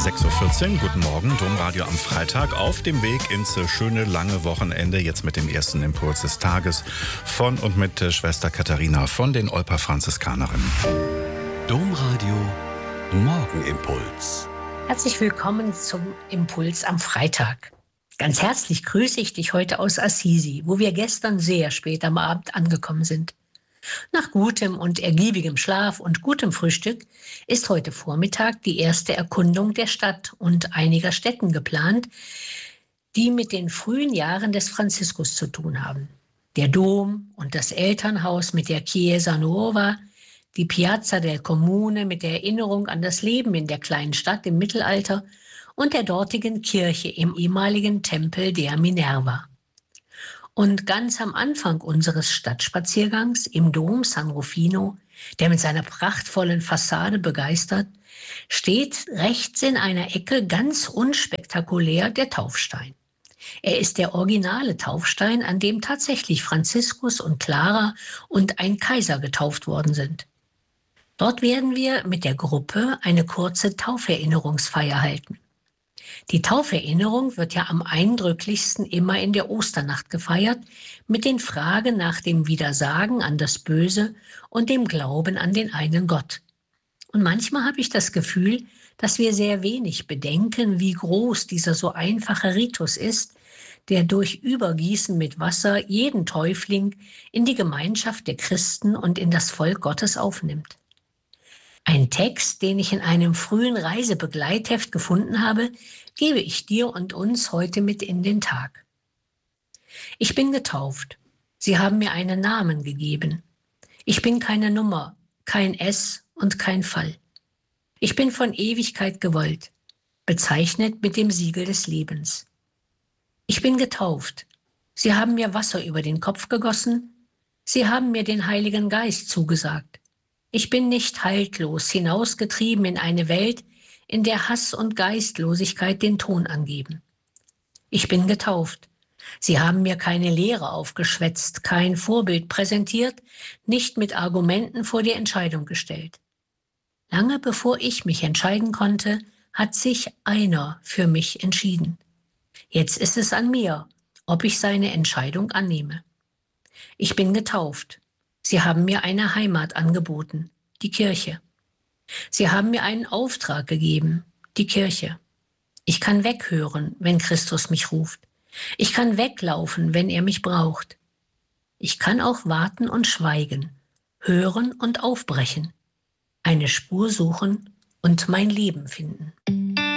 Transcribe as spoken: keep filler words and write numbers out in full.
sechs Uhr vierzehn. Guten Morgen, Domradio am Freitag auf dem Weg ins schöne, lange Wochenende. Jetzt mit dem ersten Impuls des Tages von und mit Schwester Katharina von den Olper Franziskanerinnen. Domradio Morgenimpuls. Herzlich willkommen zum Impuls am Freitag. Ganz herzlich grüße ich dich heute aus Assisi, wo wir gestern sehr spät am Abend angekommen sind. Nach gutem und ergiebigem Schlaf und gutem Frühstück ist heute Vormittag die erste Erkundung der Stadt und einiger Stätten geplant, die mit den frühen Jahren des Franziskus zu tun haben. Der Dom und das Elternhaus mit der Chiesa Nuova, die Piazza del Comune mit der Erinnerung an das Leben in der kleinen Stadt im Mittelalter und der dortigen Kirche im ehemaligen Tempel der Minerva. Und ganz am Anfang unseres Stadtspaziergangs im Dom San Rufino, der mit seiner prachtvollen Fassade begeistert, steht rechts in einer Ecke ganz unspektakulär der Taufstein. Er ist der originale Taufstein, an dem tatsächlich Franziskus und Clara und ein Kaiser getauft worden sind. Dort werden wir mit der Gruppe eine kurze Tauferinnerungsfeier halten. Die Tauferinnerung wird ja am eindrücklichsten immer in der Osternacht gefeiert, mit den Fragen nach dem Widersagen an das Böse und dem Glauben an den einen Gott. Und manchmal habe ich das Gefühl, dass wir sehr wenig bedenken, wie groß dieser so einfache Ritus ist, der durch Übergießen mit Wasser jeden Täufling in die Gemeinschaft der Christen und in das Volk Gottes aufnimmt. Ein Text, den ich in einem frühen Reisebegleitheft gefunden habe, gebe ich dir und uns heute mit in den Tag. Ich bin getauft. Sie haben mir einen Namen gegeben. Ich bin keine Nummer, kein S und kein Fall. Ich bin von Ewigkeit gewollt, bezeichnet mit dem Siegel des Lebens. Ich bin getauft. Sie haben mir Wasser über den Kopf gegossen. Sie haben mir den Heiligen Geist zugesagt. Ich bin nicht haltlos hinausgetrieben in eine Welt, in der Hass und Geistlosigkeit den Ton angeben. Ich bin getauft. Sie haben mir keine Lehre aufgeschwätzt, kein Vorbild präsentiert, nicht mit Argumenten vor die Entscheidung gestellt. Lange bevor ich mich entscheiden konnte, hat sich einer für mich entschieden. Jetzt ist es an mir, ob ich seine Entscheidung annehme. Ich bin getauft. Sie haben mir eine Heimat angeboten, die Kirche. Sie haben mir einen Auftrag gegeben, die Kirche. Ich kann weghören, wenn Christus mich ruft. Ich kann weglaufen, wenn er mich braucht. Ich kann auch warten und schweigen, hören und aufbrechen, eine Spur suchen und mein Leben finden.